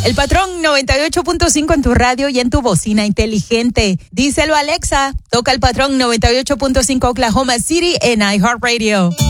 El Patrón 98.5 en tu radio y en tu bocina inteligente. Díselo, Alexa. Toca El Patrón 98.5 Oklahoma City en iHeartRadio.